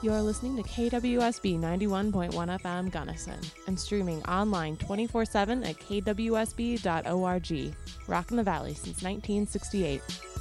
You're listening to KWSB 91.1 FM Gunnison and streaming online 24/7 at kwsb.org. Rockin' the Valley since 1968.